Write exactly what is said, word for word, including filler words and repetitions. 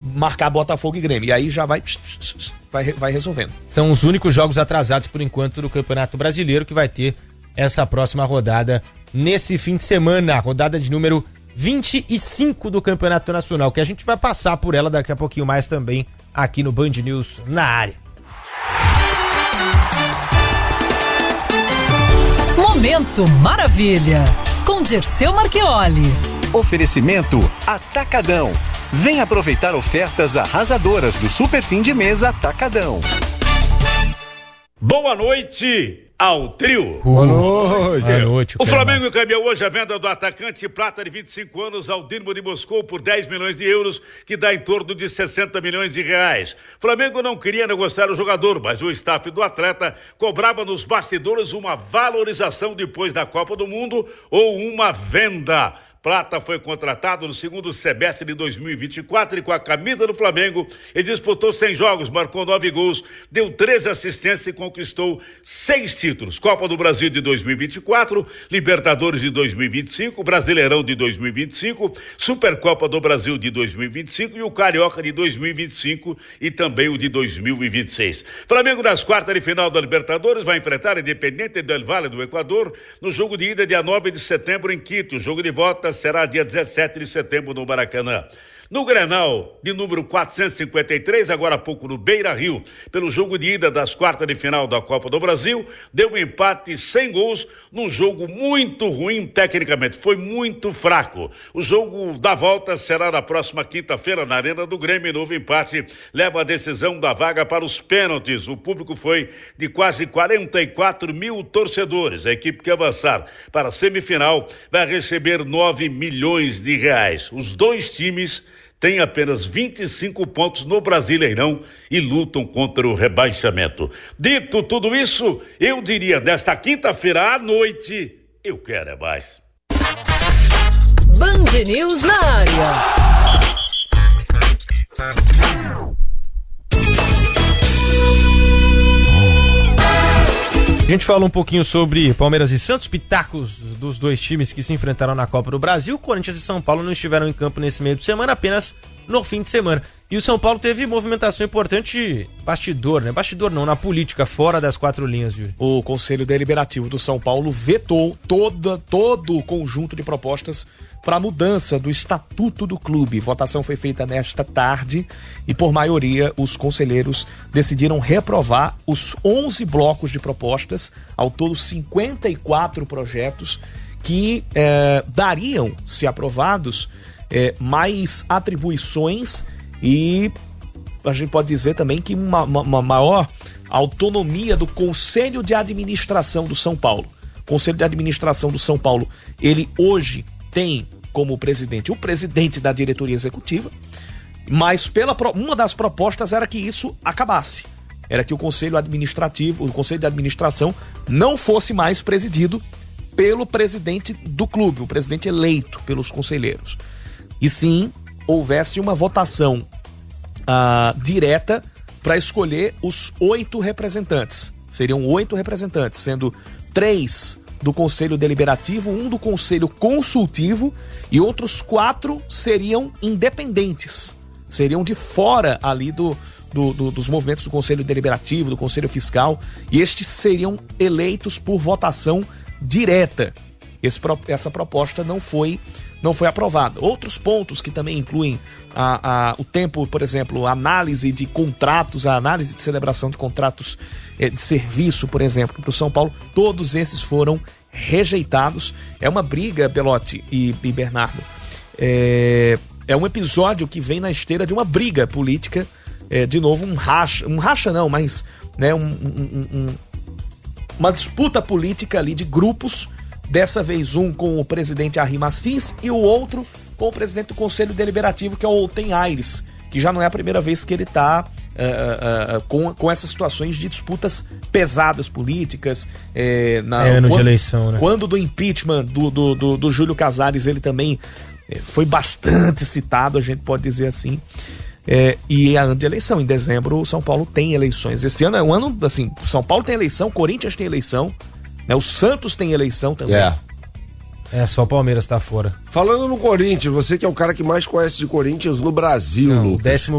marcar Botafogo e Grêmio. E aí já vai, vai, vai resolvendo. São os únicos jogos atrasados por enquanto do Campeonato Brasileiro, que vai ter essa próxima rodada nesse fim de semana, a rodada de número vinte e cinco do Campeonato Nacional, que a gente vai passar por ela daqui a pouquinho mais também aqui no Band News na área. Momento Maravilha, com Dirceu Marchioli. Oferecimento Atacadão. Vem aproveitar ofertas arrasadoras do Super Fim de Mês Atacadão. Boa noite ao trio. Boa noite. Boa noite. O Flamengo encaminhou hoje a venda do atacante prata de vinte e cinco anos ao Dinamo de Moscou por dez milhões de euros, que dá em torno de sessenta milhões de reais. Flamengo não queria negociar o jogador, mas o staff do atleta cobrava nos bastidores uma valorização depois da Copa do Mundo ou uma venda. Prata foi contratado no segundo semestre de dois mil e vinte e quatro e com a camisa do Flamengo ele disputou cem jogos, marcou nove gols, deu treze assistências e conquistou seis títulos. Copa do Brasil de dois mil e vinte e quatro, Libertadores de dois mil e vinte e cinco, Brasileirão de dois mil e vinte e cinco, Supercopa do Brasil de dois mil e vinte e cinco e o Carioca de dois mil e vinte e cinco e também o de dois mil e vinte e seis. Flamengo nas quartas de final da Libertadores vai enfrentar Independiente del Valle do Equador no jogo de ida dia nove de setembro em Quito. O jogo de volta será dia dezessete de setembro no Maracanã. No Grenal, de número quatrocentos e cinquenta e três, agora há pouco no Beira-Rio, pelo jogo de ida das quartas de final da Copa do Brasil, deu um empate sem gols num jogo muito ruim tecnicamente, foi muito fraco. O jogo da volta será na próxima quinta-feira na Arena do Grêmio. Novo empate leva a decisão da vaga para os pênaltis. O público foi de quase quarenta e quatro mil torcedores. A equipe que avançar para a semifinal vai receber nove milhões de reais. Os dois times têm apenas vinte e cinco pontos no Brasileirão e lutam contra o rebaixamento. Dito tudo isso, eu diria, desta quinta-feira à noite, eu quero é mais. Band News na área. A gente fala um pouquinho sobre Palmeiras e Santos, pitacos dos dois times que se enfrentaram na Copa do Brasil. Corinthians e São Paulo não estiveram em campo nesse meio de semana, apenas no fim de semana. E o São Paulo teve movimentação importante, bastidor, né? Bastidor não, na política, fora das quatro linhas, Yuri. O Conselho Deliberativo do São Paulo vetou toda, todo o conjunto de propostas para a mudança do estatuto do clube. Votação foi feita nesta tarde e, por maioria, os conselheiros decidiram reprovar os onze blocos de propostas, ao todo cinquenta e quatro projetos que eh, dariam, se aprovados, eh, mais atribuições e a gente pode dizer também que uma, uma, uma maior autonomia do Conselho de Administração do São Paulo. O Conselho de Administração do São Paulo, ele hoje tem como presidente o presidente da diretoria executiva, mas pela, uma das propostas era que isso acabasse. Era que o Conselho Administrativo, o Conselho de Administração não fosse mais presidido pelo presidente do clube, o presidente eleito pelos conselheiros. E sim, houvesse uma votação ah, direta para escolher os oito representantes. Seriam oito representantes, sendo três do Conselho Deliberativo, um do Conselho Consultivo e outros quatro seriam independentes. Seriam de fora ali do, do, do, dos movimentos do Conselho Deliberativo, do Conselho Fiscal, e estes seriam eleitos por votação direta. Esse, essa proposta não foi, não foi aprovada. Outros pontos que também incluem a, a, o tempo, por exemplo, a análise de contratos, a análise de celebração de contratos eh, de serviço, por exemplo, para o São Paulo, todos esses foram rejeitados. É uma briga, Belotti e, e Bernardo, é, é um episódio que vem na esteira de uma briga política, é, de novo um racha, um racha não, mas né, um, um, um, uma disputa política ali de grupos, dessa vez um com o presidente Arrim Assis e o outro com o presidente do Conselho Deliberativo, que é o Olten Aires, que já não é a primeira vez que ele está uh, uh, uh, com, com essas situações de disputas pesadas políticas. Uh, na, é ano quando, de eleição, né? Quando do impeachment do, do, do, do Júlio Casares, ele também uh, foi bastante citado, a gente pode dizer assim. Uh, e é ano de eleição. Em dezembro, o São Paulo tem eleições. Esse ano é um ano, assim, São Paulo tem eleição, o Corinthians tem eleição, né? O Santos tem eleição também. Yeah. É, só o Palmeiras tá fora. Falando no Corinthians, você que é o cara que mais conhece de Corinthians no Brasil, Não, Lucas. décimo